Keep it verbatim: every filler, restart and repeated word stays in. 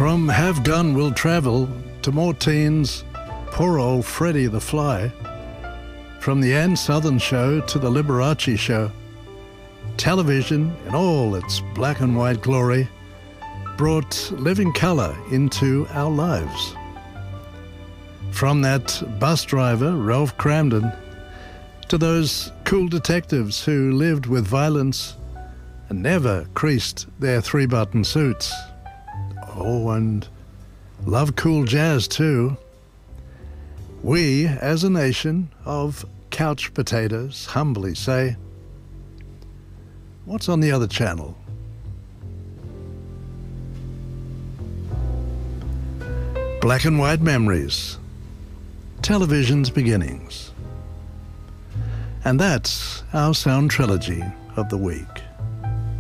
From Have Gun Will Travel to more teens, Poor Old Freddie the Fly. From the Ann Southern Show to the Liberace Show, television in all its black and white glory brought living colour into our lives. From that bus driver, Ralph Cramden, to those cool detectives who lived with violence and never creased their three-button suits. Oh, and love cool jazz too. We, as a nation of couch potatoes, humbly say, what's on the other channel? Black and white memories, television's beginnings. And that's our sound trilogy of the week.